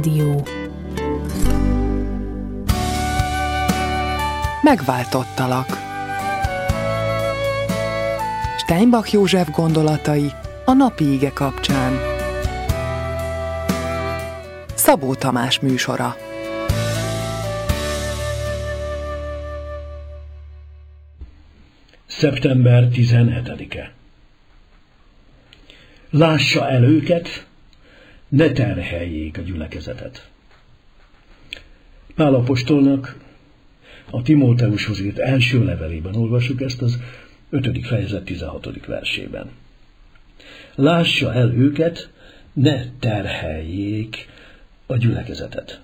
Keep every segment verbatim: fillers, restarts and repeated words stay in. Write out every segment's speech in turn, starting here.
Dió. Megváltottalak. Steinbach József gondolatai a napi ige kapcsán. Szabó Tamás műsora. szeptember tizenhetedike. Lássa el őket, ne terheljék a gyülekezetet. Pál apostolnak a Timóteushoz írt első levelében olvassuk ezt az ötödik fejezet tizenhatodik versében. Lássa el őket, ne terheljék a gyülekezetet.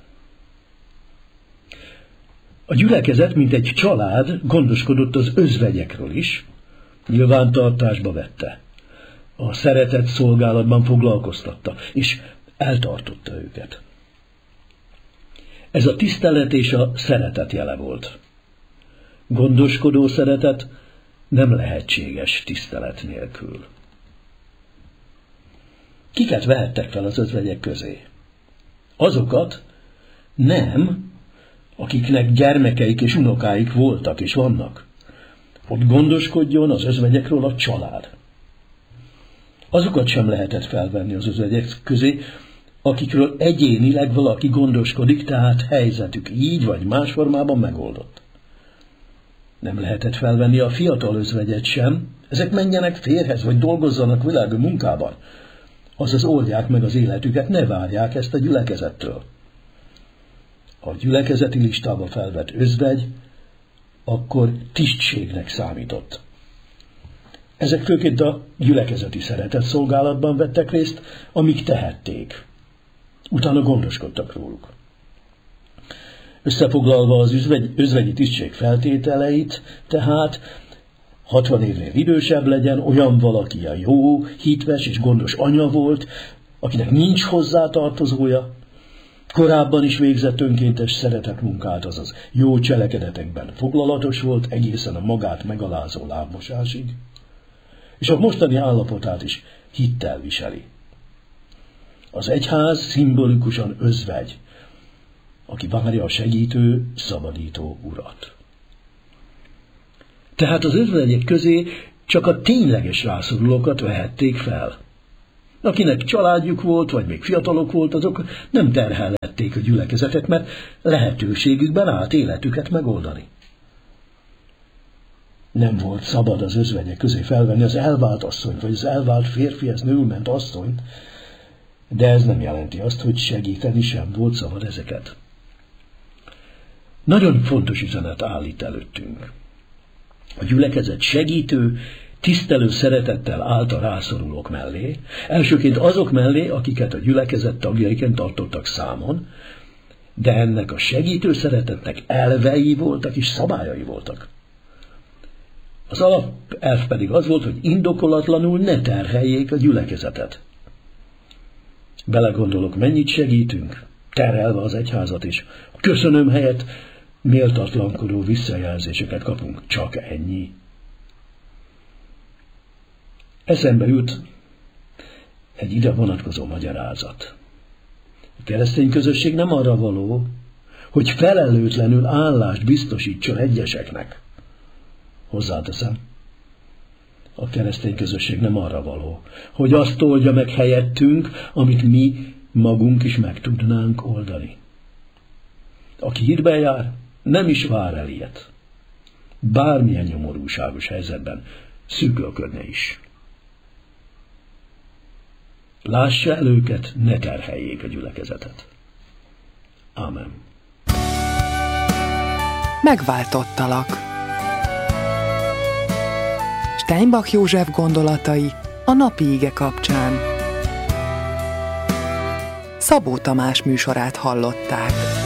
A gyülekezet, mint egy család, gondoskodott az özvegyekről is, nyilvántartásba vette. A szeretet szolgálatban foglalkoztatta, és eltartotta őket. Ez a tisztelet és a szeretet jele volt. Gondoskodó szeretet nem lehetséges tisztelet nélkül. Kiket vehettek fel az özvegyek közé? Azokat nem, akiknek gyermekeik és unokáik voltak és vannak. Ott gondoskodjon az özvegyekről a család. Azokat sem lehetett felvenni az özvegyek közé, akikről egyénileg valaki gondoskodik, tehát helyzetük így vagy más formában megoldott. Nem lehetett felvenni a fiatal özvegyet sem, ezek menjenek férjhez, vagy dolgozzanak világi munkában. Azaz oldják meg az életüket, ne várják ezt a gyülekezettől. Ha a gyülekezeti listába felvett özvegy, akkor tisztségnek számított. Ezek főként a gyülekezeti szeretet szolgálatban vettek részt, amíg tehették. Utána gondoskodtak róluk. Összefoglalva az özvegy, özvegyi tisztség feltételeit, tehát hatvan évnél idősebb legyen, olyan valaki a jó, hitves és gondos anya volt, akinek nincs hozzátartozója, korábban is végzett önkéntes szeretetmunkát, azaz jó cselekedetekben foglalatos volt, egészen a magát megalázó lábmosásig, és a mostani állapotát is hittel viseli. Az egyház szimbolikusan özvegy, aki várja a segítő, szabadító urat. Tehát az özvegyek közé csak a tényleges rászorulókat vehették fel. Akinek családjuk volt, vagy még fiatalok volt, azok nem terhelhették a gyülekezetet, mert lehetőségükben állt életüket megoldani. Nem volt szabad az özvegyek közé felvenni az elvált asszonyt, vagy az elvált férfihez nőül ment asszonyt, de ez nem jelenti azt, hogy segíteni sem volt szabad ezeket. Nagyon fontos üzenet állít előttünk. A gyülekezet segítő, tisztelő szeretettel állt a rászorulók mellé, elsőként azok mellé, akiket a gyülekezet tagjaiként tartottak számon, de ennek a segítő szeretetnek elvei voltak és szabályai voltak. Az alapelv pedig az volt, hogy indokolatlanul ne terheljék a gyülekezetet. Belegondolok, mennyit segítünk, terhelve az egyházat is. A köszönöm helyett méltatlankodó visszajelzéseket kapunk. Csak ennyi. Eszembe jut egy ide vonatkozó magyarázat. A keresztény közösség nem arra való, hogy felelőtlenül állást biztosítson egyeseknek. Hozzáteszem, a keresztény közösség nem arra való, hogy azt oldja meg helyettünk, amit mi magunk is meg tudnánk oldani. Aki hitben jár, nem is vár el ilyet. Bármilyen nyomorúságos helyzetben szűkölködne is. Lássa el őket, ne terheljék a gyülekezetet. Ámen. Megváltottalak. Steinbach József gondolatai a napi ige kapcsán. Szabó Tamás műsorát hallották.